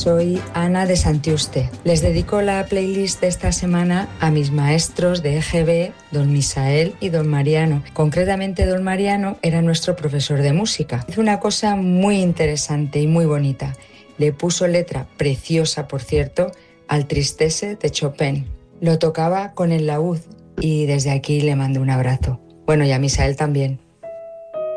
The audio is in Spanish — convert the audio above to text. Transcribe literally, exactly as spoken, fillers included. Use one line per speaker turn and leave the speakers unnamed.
soy Ana de Santiuste. Les dedico la playlist de esta semana a mis maestros de E G B, don Misael y don Mariano. Concretamente, don Mariano era nuestro profesor de música. Hizo una cosa muy interesante y muy bonita. Le puso letra, preciosa por cierto, al Tristesse de Chopin. Lo tocaba con el laúd y desde aquí le mando un abrazo. Bueno, y a Misael también.